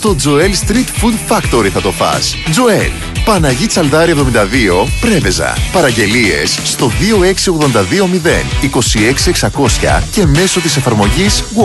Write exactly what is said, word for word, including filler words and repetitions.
Στο Joel Street Food Factory θα το φας. Joel, Παναγί Τσαλδάρη εβδομήντα δύο, Πρέβεζα. Παραγγελίες στο δύο έξι οκτώ δύο μηδέν δύο έξι εξακόσια και μέσω της εφαρμογής